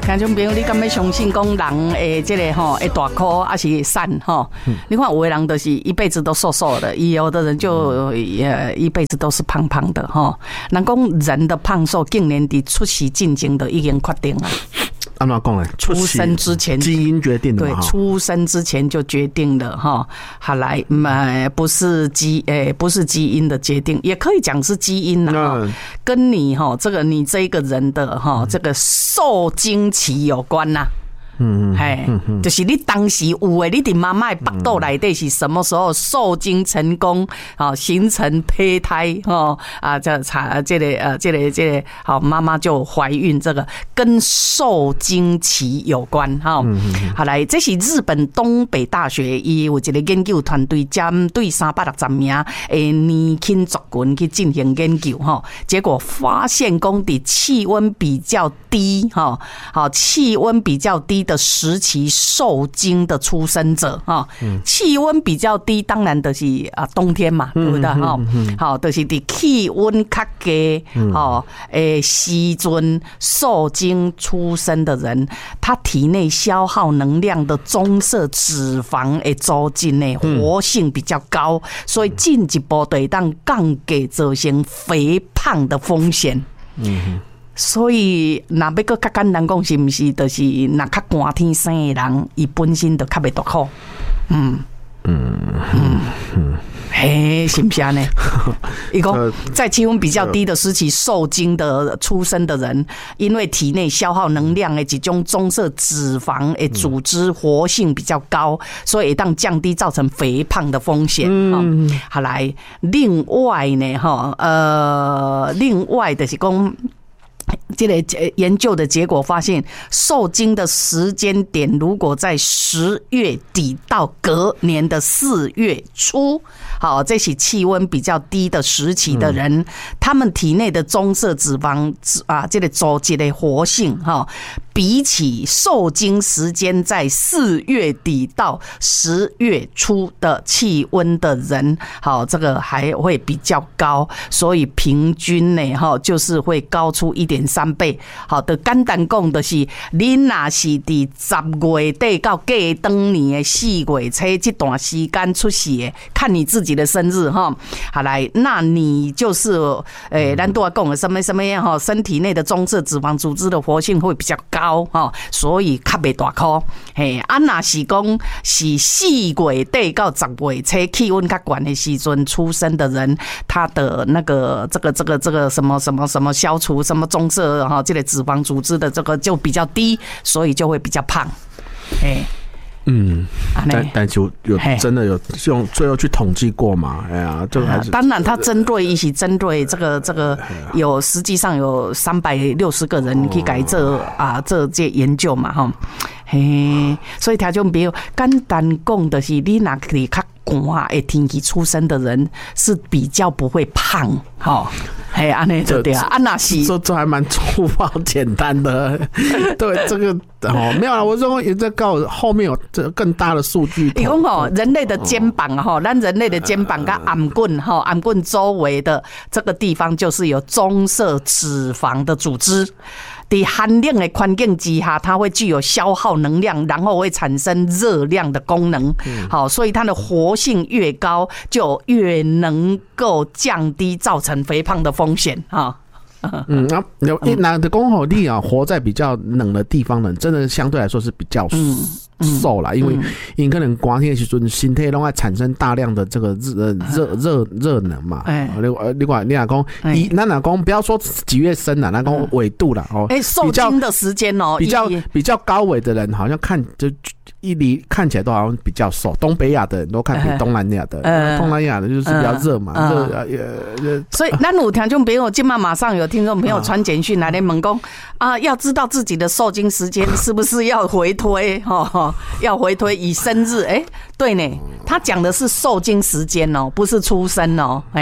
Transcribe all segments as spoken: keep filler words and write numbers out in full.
听众朋友，你敢要相信讲人诶，这个吼会大颗还是瘦吼？你看有的人就是一辈子都瘦瘦的，有的人就呃一辈子都是胖胖的吼。人讲人的胖瘦，竟然伫出世进前的已经决定了。 按怎讲呢？ 出生之前基因决定的嘛。 对，出生之前就决定了哈。好来，呃，不是基，诶、欸，不是基因的决定，也可以讲是基因啦。嗯、跟你哈这个你这一个人的哈这个受精期有关呐。嗯，嘿，就是你当时有诶，你伫妈妈的腹肚内底是什么时候受精成功，好形成胚胎哦啊，这产这个呃这个这个好妈妈就怀孕，这个跟受精期有关哈。好来，这是日本东北大学伊有一个研究团队针对三百六十名诶年轻族群去进行研究哈，结果发现讲伫气温比较低哈，好气温比较低的时期受精的出生者啊，气温比较低，当然就是啊冬天嘛，对不对哈？好，就是伫气温较低哦诶时阵受精出生的人，他体内消耗能量的棕色脂肪诶组织呢活性比较高，所以进一步对当降低造成肥胖的风险。嗯。所以，若要搁较简单讲，是毋是？就是若较寒天生的人，伊本身就较袂大苦。嗯嗯嗯嗯，嘿，是不是安尼？伊讲在气温比较低的时期受精的出生的人，因为体内消耗能量的一种棕色脂肪的组织活性比较高，所以会当降低造成肥胖的风险。嗯，好来，另外呢，哈，呃，另外就是讲。这个研究的结果发现，受精的时间点如果在十月底到隔年的四月初，好，这是气温比较低的时期的人，嗯、他们体内的棕色脂肪啊，这个组织的活性哈，比起受精时间在四月底到十月初的气温的人，好，这个还会比较高，所以平均呢，哈，就是会高出一点三倍。好的，简单讲就是，你若是伫十月底到过当年的四月初这段时间出世的，看你自己的生日哈。好来，那你就是诶，咱都要讲的什么什么哈，身体内的棕色脂肪组织的活性会比较高哈，所以较袂大颗。嘿，啊，若是讲是四月底到十月初气温较悬的时阵出生的人，他的那个这个这个这个什么什么什么消除什么棕色哈，这个脂肪组织的这个就比较低，所以就会比较胖。嘿。 嗯，但但就有真的有用最后去统计过嘛？哎呀，这个还是当然，他针对一起针对这个这个有实际上有三百六十个人去改这啊这这研究嘛哈，嘿，所以听众朋友简单讲的是，你哪里较寒的天气出生的人是比较不会胖哈。嘿，安尼就对啊，啊那是这这还蛮粗暴简单的，对这个哦没有啦，我说也在告后面有这更大的数据。 你讲哦，人类的肩膀哈，咱人类的肩膀跟颔棍哈，颔棍周围的这个地方就是有棕色脂肪的组织。在寒冷的环境之下，它会具有消耗能量，然后会产生热量的功能。好，所以它的活性越高，就越能够降低造成肥胖的风险啊。 嗯，啊，有一男的公好力啊，活在比较冷的地方呢，真的相对来说是比较瘦啦，因为因可能寒天的时阵，身体拢会产生大量的这个热热热热能嘛。哎，你你讲你若讲，以咱若讲不要说几月生啦，咱讲纬度啦哦， 哎，受精的时间哦， 比较比较高纬的人，好像看就。一离看起来都好像比较瘦，东北亚的人都看比东南亚的，呃、东南亚的就是比较热嘛，热、呃呃、所以咱有听众朋友，今晚马上有听众朋友传简讯来咧问讲啊，要知道自己的受精时间是不是要回推哈？要回推以生日，哎、欸，对呢，他讲的是受精时间哦，不是出生哦，哎、欸。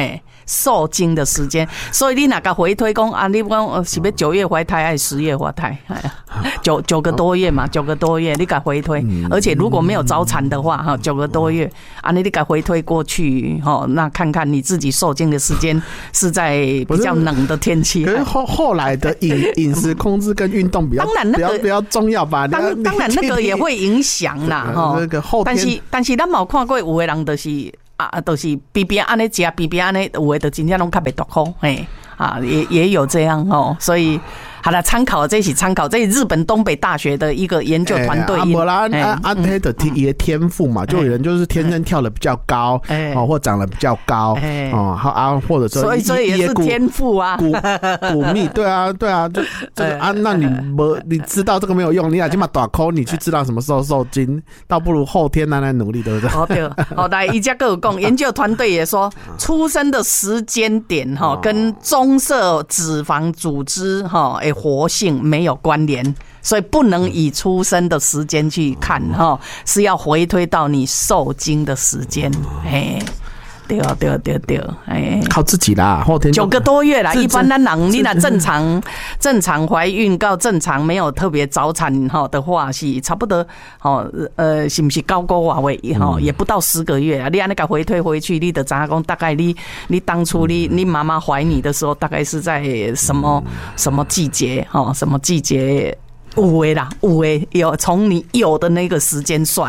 受精的时间。所以你哪个回推讲啊？你讲是要九月怀胎还是十月怀胎？九九个多月嘛，九个多月，你敢回推？而且如果没有早产的话，哈，九个多月啊，你你敢回推过去，哈，那看看你自己受精的时间是在比较冷的天气。 可是后后来的饮饮食控制跟运动比较， 当然那个比较比较重要吧？ 当当然那个也会影响啦，哈。 那个后天， 但是但是咱冇看过有的人就是啊，就是比别安尼食，比别安尼有的就真正拢较袂大口，嘿啊，也也有这样哦，所以。好了，参考这是参考，这是日本东北大学的一个研究团队。 啊，无啦，啊啊，他的也天赋嘛，就有人就是天生跳得比较高，哦，或长得比较高，哦，好啊，或者说， 所以所以也是天赋啊， 骨骨密，对啊，对啊，就这个啊，那你没你知道这个没有用，你啊起码打 call， 你去知道什么时候受精，倒不如后天来来努力，对不对？ 哦对，好来，一家各有讲，研究团队也说，出生的时间点哈，跟棕色脂肪组织哈，诶。活性没有关联，所以不能以出生的时间去看哈，是要回推到你受精的时间。哎，对对对对，哎， 靠自己啦，后天九个多月啦。一般咱人你那正常正常怀孕到正常没有特别早产哈的话，是差不多哦呃是不是高高啊位哈也不到十个月啊。你按那个回推回去，你的查讲大概你你当初你你妈妈怀你的时候，大概是在什么什么季节哈？什么季节？有的啦，有的有从你有的那个时间算。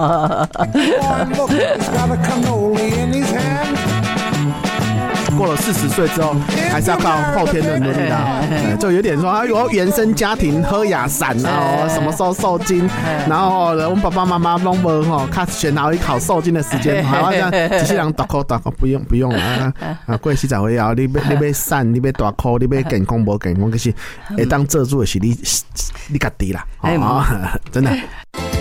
过了四十岁之后，还是要靠后天的努力啦。就有点说，啊，有原生家庭喝雅散啊，什么时候受精，然后我们爸爸妈妈拢无吼，看选好一考受精的时间，好像机器人大口大口不用不用啊啊！过四十岁后，你要你要散，你要大口，你要健康无健康，可是会当做主的是你你家己啦，哦，真的。